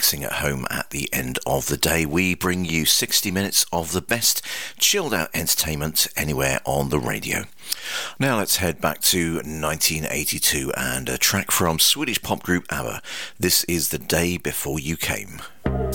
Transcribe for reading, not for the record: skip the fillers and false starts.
relaxing at home at the end of the day, we bring you 60 minutes of the best chilled out entertainment anywhere on the radio. Now let's head back to 1982 and a track from Swedish pop group ABBA. This is The Day Before You Came.